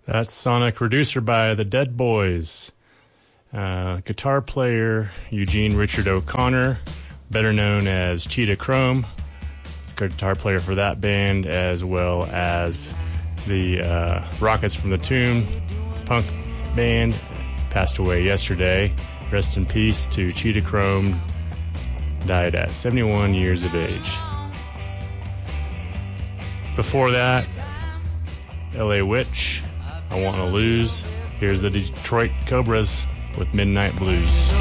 That's Sonic, reducer by the Dead Boys. Guitar player Eugene Richard O'Connor, better known as Cheetah Chrome. He's a guitar player for that band, as well as the Rockets from the Tomb punk band. Passed away yesterday. Rest in peace to Cheetah Chrome. Died at 71 years of age. Before that, LA Witch, I Want to Lose. Here's the Detroit Cobras with Midnight Blues.